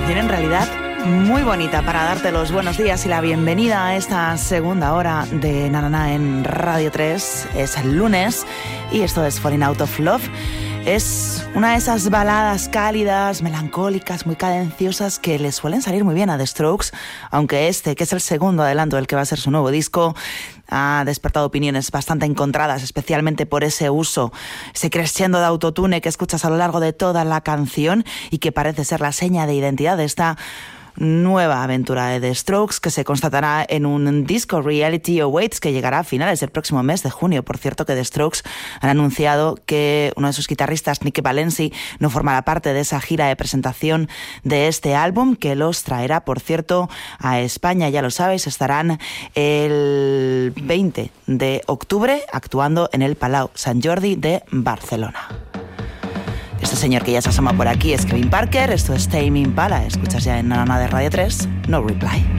canción en realidad muy bonita para darte los buenos días y la bienvenida a esta segunda hora de Na Na Na en Radio 3. Es el lunes y esto es Falling Out of Love. Es una de esas baladas cálidas, melancólicas, muy cadenciosas que le suelen salir muy bien a The Strokes, aunque este, que es el segundo adelanto del que va a ser su nuevo disco, ha despertado opiniones bastante encontradas, especialmente por ese uso, ese crescendo de autotune que escuchas a lo largo de toda la canción y que parece ser la seña de identidad de esta nueva aventura de The Strokes, que se constatará en un disco Reality Awaits que llegará a finales del próximo mes de junio. Por cierto, que The Strokes han anunciado que uno de sus guitarristas, Nick Valenci, no formará parte de esa gira de presentación de este álbum, que los traerá, por cierto, a España. Ya lo sabéis, estarán el 20 de octubre actuando en el Palau Sant Jordi de Barcelona. Este señor que ya se asoma por aquí es Kevin Parker, esto es Tame Impala, escuchas ya en Na Na Na de Radio 3, No Reply.